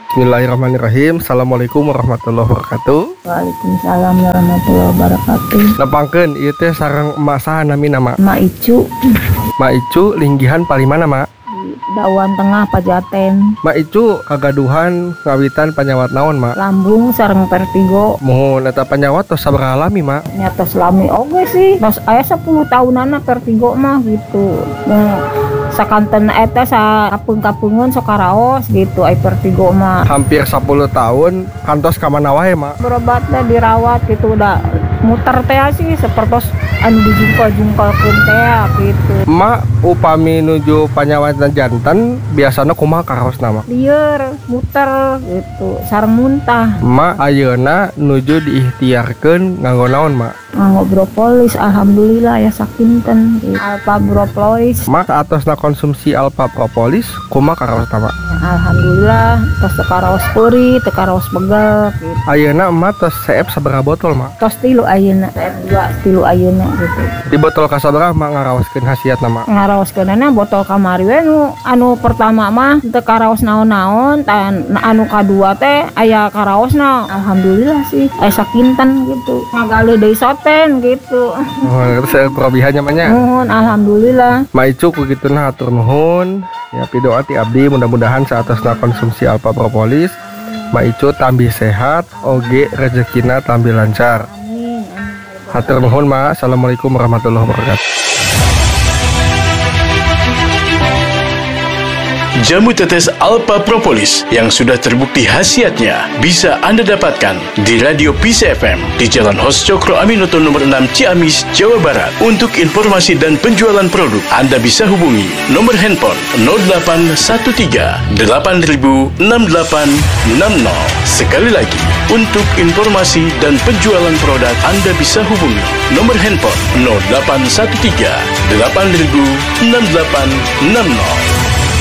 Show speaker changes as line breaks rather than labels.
Bismillahirrahmanirrahim. Assalamualaikum warahmatullahi wabarakatuh.
Waalaikumsalam warahmatullahi wabarakatuh.
Nepangkeun ieu teh sareng emak saha nami nama?
Mak Icu.
Mak Icu linggihan palimana, Mak?
Dawan Tengah Pajaten.
Mak Icu kagaduhan ngawitan panyawat naon, Mak?
Lambung sareng vertigo.
Mohon eta panyawat tos sabaraha lami, Mak?
Nyata selami oge sih. Tos aya 10 tahunana vertigo mah gitu. Sakanten eta sa kapung-kapungun sok karaos gitu ai vertigo mah.
Hampir 10 tahun kantos ka mana wae, Mak?
Berobat dah dirawat gitu udah muter teh sih sepertos anu dijungkal-jungkalkeun teh gitu.
Mak upami nuju panyawatan janten biasana kumaha karaos nama?
Lieur, muter gitu, sareng muntah.
Mak ayeuna nuju diikhtiarkeun nganggo naon, Mak?
Nganggo propolis, alhamdulillah ya sakinten gitu. Alpha propolis.
Mak saatosna konsumsi alpha propolis kumaha karaos nama?
Alhamdulillah, tos teu karaos peuri, teu karaos begel gitu.
Ayeuna emak tos CF sabaraha botol, Mak?
Tos 3 ayeuna, 2 ayeuna gitu.
Di botol kasabaraha Mak ngaraoskeun hasiat nama?
Ngaraoskeunana botol kamari we anu pertama mah teu karaos naon-naon, tan anu kadua teh aya karaosna. Alhamdulillah sih, aya sakinten gitu. Ngagale deui soten gitu.
Oh, terus probihannya mah nya?
Nuhun, alhamdulillah.
Mak Icu kugituna hatur nuhun. Ya pidoa ti abdi mudah-mudahan saatosna konsumsi alpha propolis Mak Icu tambih sehat, oge rezekina tambih lancar.
Amin.
Hatur nuhun, Mak. Assalamualaikum warahmatullahi wabarakatuh.
Jamu tetes Alpha Propolis yang sudah terbukti khasiatnya bisa Anda dapatkan di Radio Peace FM di Jalan Hos Cokro Aminoto nomor 6 Ciamis, Jawa Barat. Untuk informasi dan penjualan produk, Anda bisa hubungi nomor handphone 0813 8000 6860. Sekali lagi, untuk informasi dan penjualan produk, Anda bisa hubungi nomor handphone 0813 8000 6860.